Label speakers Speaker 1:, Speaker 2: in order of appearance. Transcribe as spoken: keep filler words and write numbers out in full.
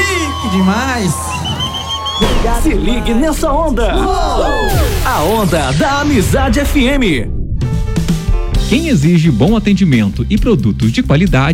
Speaker 1: Que demais!
Speaker 2: Se ligue nessa onda! A onda da Amizade F M.
Speaker 3: Quem exige bom atendimento e produtos de qualidade